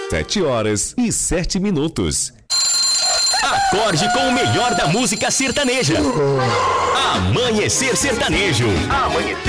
7h07. Acorde com o melhor da música sertaneja. Amanhecer Sertanejo.